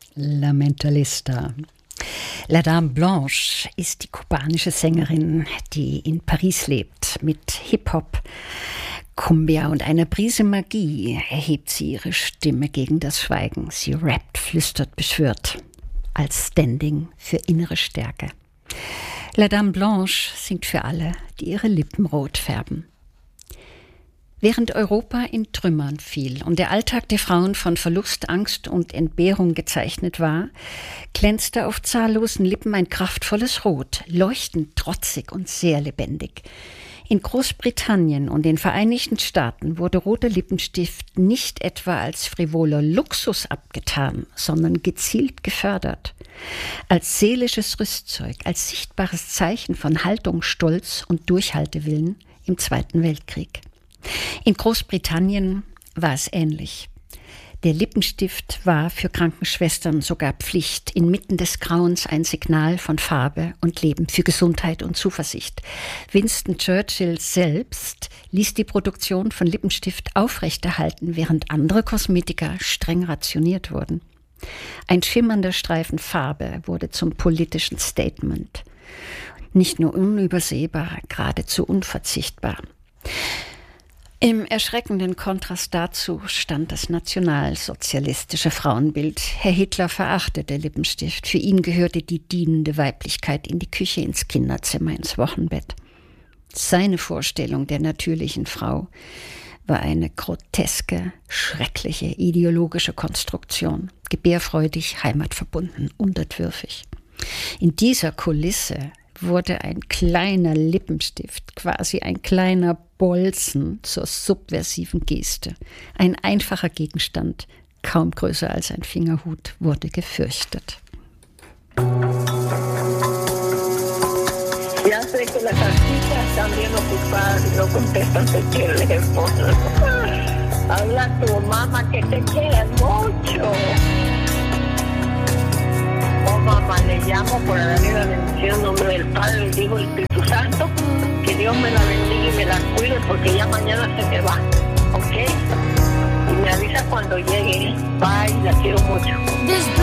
La Mentalista. La Dame Blanche ist die kubanische Sängerin, die in Paris lebt. Mit Hip-Hop, Cumbia und einer Prise Magie erhebt sie ihre Stimme gegen das Schweigen. Sie rappt, flüstert, beschwört. Als Standing für innere Stärke. La Dame Blanche singt für alle, die ihre Lippen rot färben. Während Europa in Trümmern fiel und der Alltag der Frauen von Verlust, Angst und Entbehrung gezeichnet war, glänzte auf zahllosen Lippen ein kraftvolles Rot, leuchtend, trotzig und sehr lebendig. In Großbritannien und den Vereinigten Staaten wurde roter Lippenstift nicht etwa als frivoler Luxus abgetan, sondern gezielt gefördert. Als seelisches Rüstzeug, als sichtbares Zeichen von Haltung, Stolz und Durchhaltewillen im Zweiten Weltkrieg. In Großbritannien war es ähnlich. Der Lippenstift war für Krankenschwestern sogar Pflicht, inmitten des Grauens ein Signal von Farbe und Leben, für Gesundheit und Zuversicht. Winston Churchill selbst ließ die Produktion von Lippenstift aufrechterhalten, während andere Kosmetika streng rationiert wurden. Ein schimmernder Streifen Farbe wurde zum politischen Statement. Nicht nur unübersehbar, geradezu unverzichtbar. Im erschreckenden Kontrast dazu stand das nationalsozialistische Frauenbild. Herr Hitler verachtete Lippenstift. Für ihn gehörte die dienende Weiblichkeit in die Küche, ins Kinderzimmer, ins Wochenbett. Seine Vorstellung der natürlichen Frau war eine groteske, schreckliche, ideologische Konstruktion. Gebärfreudig, heimatverbunden, unterwürfig. In dieser Kulisse wurde ein kleiner Lippenstift, quasi ein kleiner Bolzen zur subversiven Geste. Ein einfacher Gegenstand, kaum größer als ein Fingerhut, wurde gefürchtet. Ya sé que las artistas también ocupadas no contestan el teléfono. Habla a tu mamá que te quiere mucho. Oh mamá, le llamo por darle la bendición en nombre del Padre, del Hijo y del Espíritu Santo. Que Dios me la bendiga y me la cuide porque ya mañana se me va. ¿Ok? Y me avisa cuando llegue. Bye, la quiero mucho.